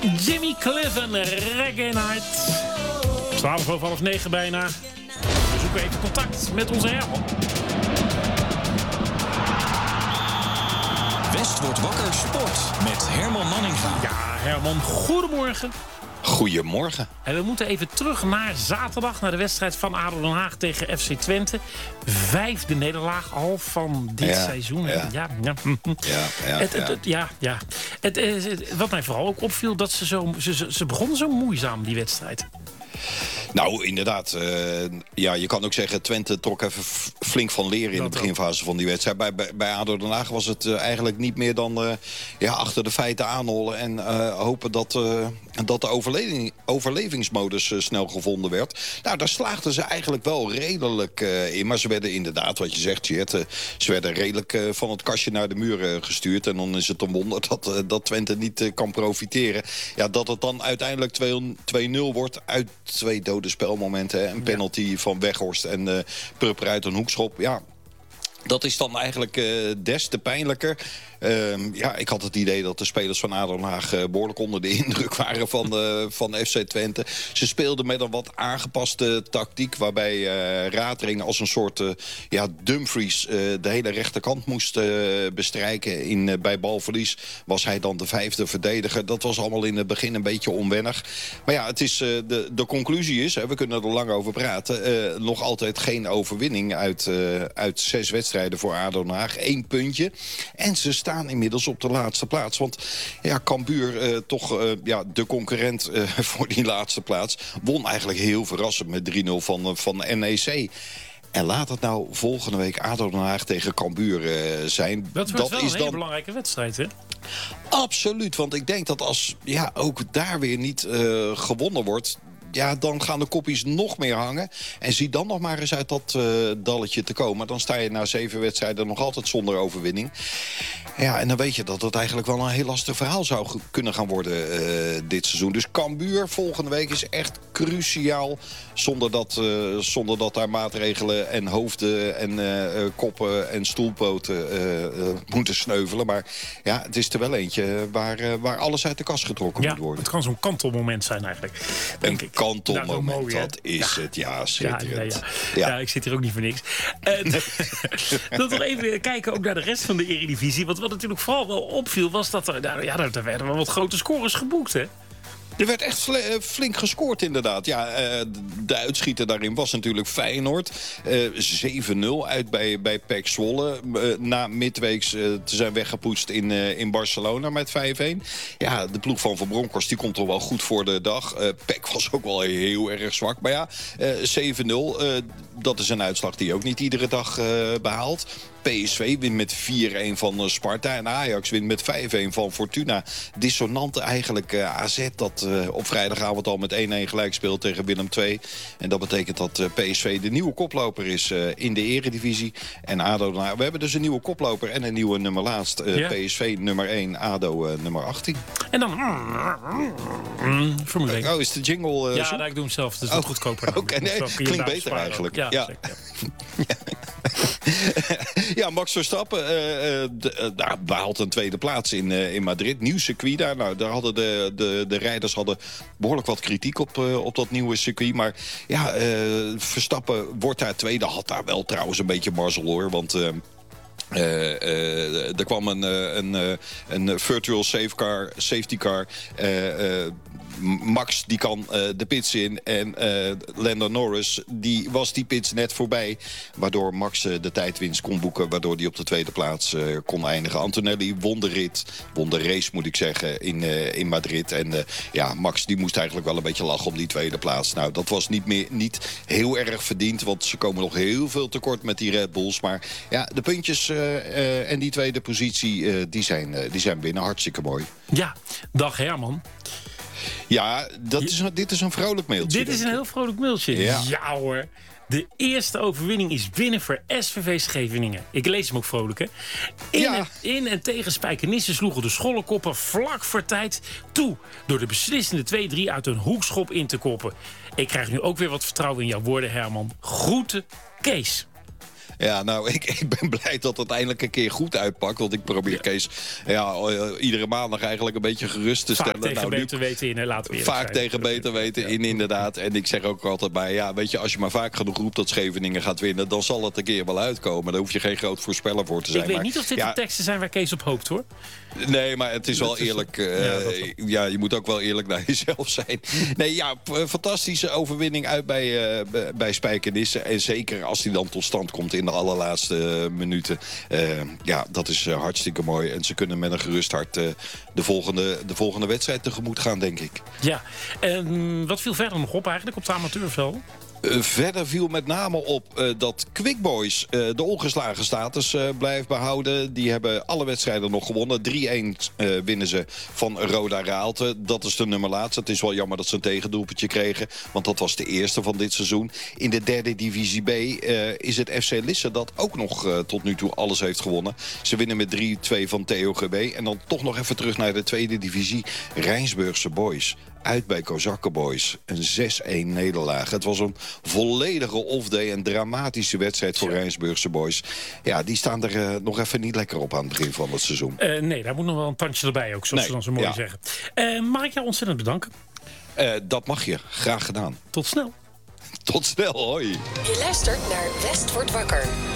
Jimmy Cliff en Reggae Night. 9:12 bijna. We zoeken even contact met onze Herman. West wordt wakker sport met Herman Manninga. Ja, Herman, goedemorgen. Goedemorgen. En we moeten even terug naar zaterdag, naar de wedstrijd van ADO Den Haag tegen FC Twente. 5e nederlaag al van dit seizoen. Wat mij vooral ook opviel, dat ze begonnen zo moeizaam, die wedstrijd. Nou, inderdaad. Je kan ook zeggen, Twente trok even flink van leren in de beginfase van die wedstrijd. Bij ADO Den Haag was het eigenlijk niet meer dan achter de feiten aanhollen en hopen dat de overlevingsmodus snel gevonden werd. Nou, daar slaagden ze eigenlijk wel redelijk in. Maar ze werden inderdaad, wat je zegt, ze werden redelijk van het kastje naar de muur gestuurd. En dan is het een wonder dat Twente niet kan profiteren. Ja, dat het dan uiteindelijk 2-0 wordt uit 2 dode spelmomenten. Een penalty van Weghorst en Prupper uit een hoekschop. Ja, dat is dan eigenlijk des te pijnlijker. Ik had het idee dat de spelers van ADO Den Haag behoorlijk onder de indruk waren van FC Twente. Ze speelden met een wat aangepaste tactiek, waarbij Ratering als een soort Dumfries de hele rechterkant moest bestrijken. Bij balverlies was hij dan de 5e verdediger. Dat was allemaal in het begin een beetje onwennig. Maar ja, het is, de conclusie is, we kunnen er lang over praten, nog altijd geen overwinning uit 6 wedstrijden voor ADO Den Haag. 1 puntje. En ze staan inmiddels op de laatste plaats. Want Cambuur, de concurrent voor die laatste plaats, won eigenlijk heel verrassend met 3-0 van NEC. En laat het nou volgende week ADO Den Haag tegen Cambuur zijn. Dat wordt wel een hele belangrijke wedstrijd, hè? Absoluut, want ik denk dat als ook daar weer niet gewonnen wordt, dan gaan de koppies nog meer hangen. En zie dan nog maar eens uit dat dalletje te komen. Dan sta je na 7 wedstrijden nog altijd zonder overwinning. Ja, en dan weet je dat het eigenlijk wel een heel lastig verhaal zou kunnen gaan worden dit seizoen. Dus Cambuur volgende week is echt cruciaal. Zonder dat daar maatregelen en hoofden en koppen en stoelpoten moeten sneuvelen. Maar ja, het is er wel eentje waar alles uit de kast getrokken moet worden. Het kan zo'n kantelmoment zijn eigenlijk, denk ik. Kantelmoment, dat is het. Ja, schitterend. Ja, ik zit hier ook niet voor niks. Dat nog even kijken ook naar de rest van de Eredivisie. Want wat natuurlijk vooral wel opviel, was dat er werden wel wat grote scores geboekt, hè? Er werd echt flink gescoord, inderdaad. Ja, de uitschieter daarin was natuurlijk Feyenoord. 7-0 uit bij PEC Zwolle. Na midweeks te zijn weggepoetst in Barcelona met 5-1. Ja, de ploeg van Bronckhorst die komt er wel goed voor de dag. PEC was ook wel heel erg zwak. Maar ja, 7-0, dat is een uitslag die je ook niet iedere dag behaalt. PSV wint met 4-1 van Sparta. En Ajax wint met 5-1 van Fortuna. Dissonant eigenlijk AZ dat op vrijdagavond al met 1-1 gelijk speelt tegen Willem II. En dat betekent dat PSV de nieuwe koploper is in de Eredivisie. En ADO, we hebben dus een nieuwe koploper en een nieuwe nummer laatst. PSV nummer 1, ADO nummer 18. En dan Formule 1. Oh, is de jingle ik doe hem zelf. Het is wat goedkoper. Oké, nee, klinkt beter eigenlijk. Ja. Ja, Max Verstappen behaalt een tweede plaats in Madrid. Nieuw circuit daar. Nou, daar hadden de rijders behoorlijk wat kritiek op dat nieuwe circuit. Maar ja, Verstappen wordt daar tweede. Had daar wel trouwens een beetje mazzel, hoor. Want er kwam een virtual safety car. Max die kan de pits in en Lando Norris die was die pits net voorbij, waardoor Max de tijdwinst kon boeken, waardoor hij op de tweede plaats kon eindigen. Antonelli won de race moet ik zeggen in Madrid en Max die moest eigenlijk wel een beetje lachen om die tweede plaats. Nou, dat was niet heel erg verdiend, want ze komen nog heel veel tekort met die Red Bulls, maar ja, de puntjes en die tweede positie die zijn binnen, hartstikke mooi. Ja, dag Herman. Ja, dit is een vrolijk mailtje. Dit is een heel vrolijk mailtje. Ja hoor. De eerste overwinning is binnen voor SVV Scheveningen. Ik lees hem ook vrolijk, hè? In en tegen Spijkenisse sloegen de Schollekoppen vlak voor tijd toe, door de beslissende 2-3 uit een hoekschop in te koppen. Ik krijg nu ook weer wat vertrouwen in jouw woorden, Herman. Groeten, Kees. Ja, nou, ik ben blij dat het eindelijk een keer goed uitpakt. Want ik probeer Kees iedere maandag eigenlijk een beetje gerust te stellen. Vaak tegen beter weten in, laten we vaak tegen beter weten in, inderdaad. En ik zeg ook altijd bij, weet je, als je maar vaak genoeg roept dat Scheveningen gaat winnen, dan zal het een keer wel uitkomen. Daar hoef je geen groot voorspeller voor te zijn. Ik weet niet of dit de teksten zijn waar Kees op hoopt, hoor. Nee, maar het is wel eerlijk. Je moet ook wel eerlijk naar jezelf zijn. Nee, fantastische overwinning uit bij Spijkenisse. En zeker als die dan tot stand komt in de allerlaatste minuten. Dat is hartstikke mooi. En ze kunnen met een gerust hart de volgende wedstrijd tegemoet gaan, denk ik. Ja, en wat viel verder nog op eigenlijk op het amateurveld? Verder viel met name op dat Quick Boys de ongeslagen status blijft behouden. Die hebben alle wedstrijden nog gewonnen. 3-1 winnen ze van Roda Raalte. Dat is de nummer laatste. Het is wel jammer dat ze een tegendoelpuntje kregen. Want dat was de eerste van dit seizoen. In de derde divisie B is het FC Lisse dat ook nog tot nu toe alles heeft gewonnen. Ze winnen met 3-2 van TOGB. En dan toch nog even terug naar de tweede divisie. Rijnsburgse Boys. Uit bij Kozakken Boys. Een 6-1 nederlaag. Het was een volledige off-day en dramatische wedstrijd voor Rijnsburgse Boys. Ja, die staan er nog even niet lekker op aan het begin van het seizoen. Nee, daar moet nog wel een tandje erbij ook, zoals ze dan zo mooi zeggen. Mag ik jou ontzettend bedanken? Dat mag je. Graag gedaan. Tot snel. Tot snel, hoi. Je luistert naar West wordt wakker.